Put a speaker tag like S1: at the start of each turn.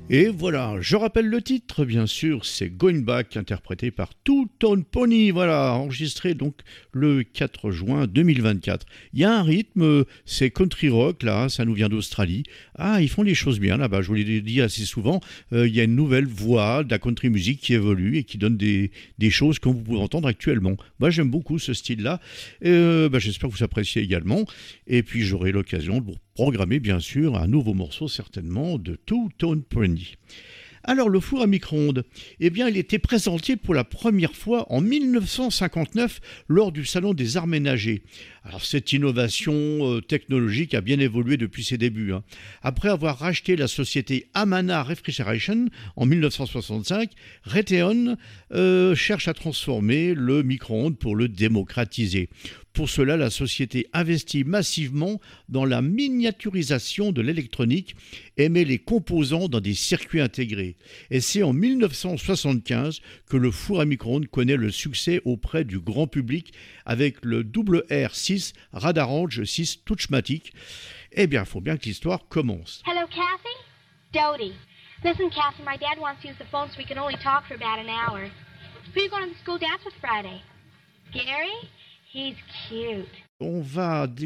S1: Et voilà, je rappelle le titre, bien sûr, c'est Going Back, interprété par Two Tone Pony, voilà, enregistré donc le 4 juin 2024. Il y a un rythme, c'est country rock, là, ça nous vient d'Australie. Ah, ils font les choses bien là-bas, je vous l'ai dit assez souvent, il y a une nouvelle voix de la country music qui évolue et qui donne des choses que vous pouvez entendre actuellement. Moi, j'aime beaucoup ce style-là, j'espère que vous appréciez également, et puis j'aurai l'occasion de vous programmer, bien sûr, un nouveau morceau, certainement, de Two Tone Pony. Alors, le four à micro-ondes, eh bien, il était présenté pour la première fois en 1959 lors du Salon des Arts Ménagers. Alors, cette innovation technologique a bien évolué depuis ses débuts, hein. Après avoir racheté la société Amana Refrigeration en 1965, Raytheon cherche à transformer le micro-ondes pour le démocratiser. Pour cela, la société investit massivement dans la miniaturisation de l'électronique et met les composants dans des circuits intégrés. Et c'est en 1975 que le four à micro-ondes connaît le succès auprès du grand public avec le WR6 Radarange 6 Touchmatic. Eh bien, il faut bien que l'histoire commence.
S2: Hello, Kathy? Dodie. Listen, Kathy, my dad wants to use the phone so we can only talk for about an hour. Who are you going to the school dance with Friday? Gary? He's cute.
S1: On va